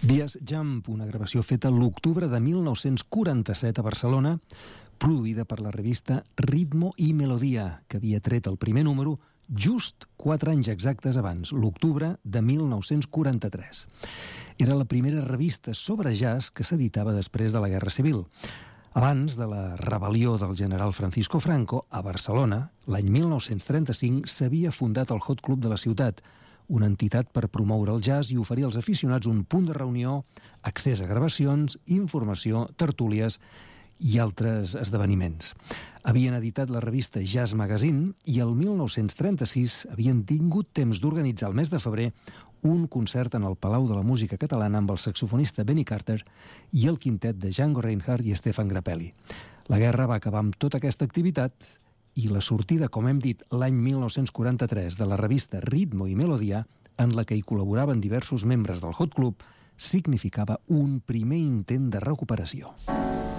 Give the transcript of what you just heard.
Vies Jump, una gravació feta l'octubre de 1947 a Barcelona, produïda per la revista Ritmo i Melodia, que havia tret el primer número just 4 anys exactes abans, l'octubre de 1943. Era la primera revista sobre jazz que s'editava després de la Guerra Civil. Abans de la rebel·lió del general Francisco Franco, a Barcelona, l'any 1935 s'havia fundat el Hot Club de la ciutat, una entitat per promoure el jazz i oferir als aficionats un punt de reunió, accés a gravacions, informació, tertúlies i altres esdeveniments. Havien editat la revista Jazz Magazine i el 1936 havien tingut temps d'organitzar el mes de febrer un concert en el Palau de la Música Catalana amb el saxofonista Benny Carter i el quintet de Django Reinhardt i Stefan Grappelli. La guerra va acabar amb tota aquesta activitat i la sortida, com hem dit, l'any 1943 de la revista Ritmo i Melodia, en la que hi col·laboraven diversos membres del Hot Club, significava un primer intent de recuperació.